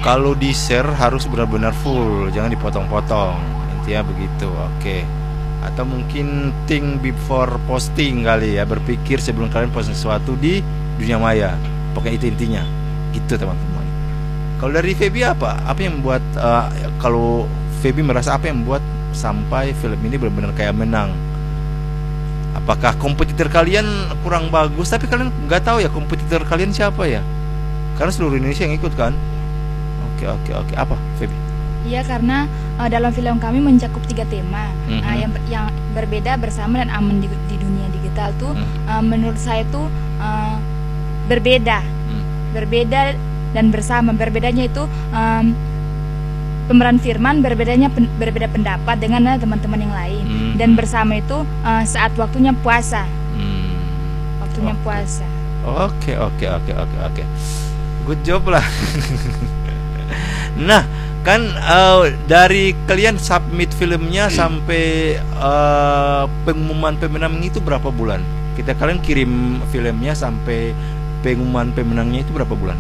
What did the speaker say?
Kalau di share harus benar-benar full, jangan dipotong-potong. Intinya begitu. Oke. Atau mungkin think before posting kali ya, berpikir sebelum kalian post sesuatu di dunia maya. Pokoknya itu intinya. Gitu teman-teman. Kalau dari Feby apa? Apa yang membuat kalau Feby merasa apa yang membuat sampai film ini benar-benar kayak menang? Apakah kompetitor kalian kurang bagus? Tapi kalian nggak tahu ya kompetitor kalian siapa ya? Karena seluruh Indonesia yang ikut kan? Oke. Apa, Feby? Iya, karena dalam film kami mencakup 3 tema. Yang berbeda, bersama, dan aman di dunia digital tuh menurut saya tuh berbeda. Berbeda dan bersama. Berbedanya itu pemeran Firman berbeda pendapat dengan teman-teman yang lain. Dan bersama itu saat waktunya puasa. Waktunya puasa. Oke. Good job lah. Nah, kan dari kalian submit filmnya sampai pengumuman pemenang itu berapa bulan? Kalian kirim filmnya sampai pengumuman pemenangnya itu berapa bulan?